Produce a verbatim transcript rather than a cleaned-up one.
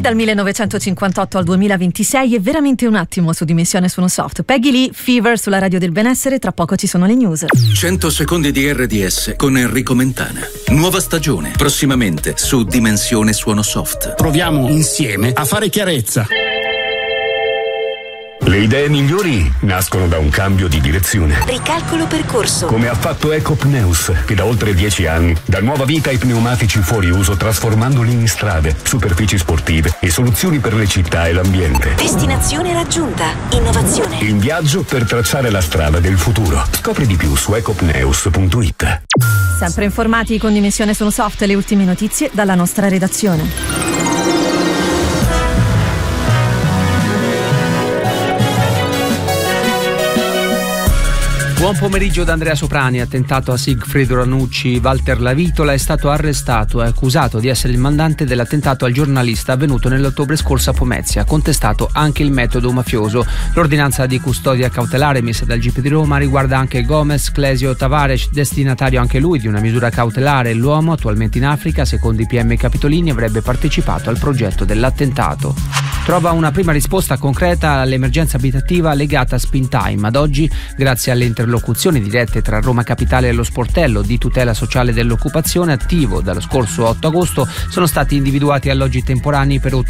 dal millenovecentocinquantotto al duemilaventisei è veramente un attimo su Dimensione Suonosoft. Peggy Lee, Fever sulla radio del benessere, tra poco ci sono le news. cento secondi di R D S con Enrico Mentana. Nuova stagione, prossimamente su Dimensione Suonosoft. Proviamo insieme a fare chiarezza. Le idee migliori nascono da un cambio di direzione. Ricalcolo percorso. Come ha fatto Ecopneus, che da oltre dieci anni dà nuova vita ai pneumatici fuori uso, trasformandoli in strade, superfici sportive e soluzioni per le città e l'ambiente. Destinazione raggiunta. Innovazione. In viaggio per tracciare la strada del futuro. Scopri di più su ecopneus punto it. Sempre informati con Dimensione Suonosoft, le ultime notizie dalla nostra redazione. Buon pomeriggio da Andrea Soprani. Attentato a Sigfried Ranucci. Walter Lavitola è stato arrestato e accusato di essere il mandante dell'attentato al giornalista avvenuto nell'ottobre scorso a Pomezia. Ha contestato anche il metodo mafioso. L'ordinanza di custodia cautelare emessa dal G P di Roma riguarda anche Gomez Clesio Tavares, destinatario anche lui di una misura cautelare. L'uomo, attualmente in Africa, secondo i P M capitolini, avrebbe partecipato al progetto dell'attentato. Trova una prima risposta concreta all'emergenza abitativa legata a Spintime. Ad oggi, grazie alle interlocuzioni dirette tra Roma Capitale e lo sportello di tutela sociale dell'occupazione, attivo dallo scorso otto agosto, sono stati individuati alloggi temporanei per